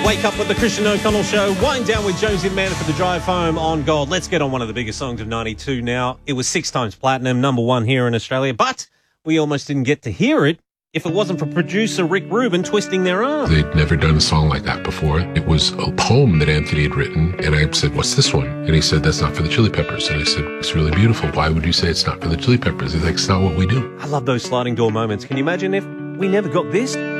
Wake up with the Christian O'Connell Show. Wind down with Jonesy and Manor for the drive home on Gold. Let's get on one of the biggest songs of 92 now. It was 6 times platinum, number 1 here in Australia, but we almost didn't get to hear it if it wasn't for producer Rick Rubin twisting their arm. They'd never done a song like that before. It was a poem that Anthony had written, and I said, what's this one? And he said, that's not for the Chili Peppers. And I said, it's really beautiful. Why would you say it's not for the Chili Peppers? He's like, it's not what we do. I love those sliding door moments. Can you imagine if we never got this?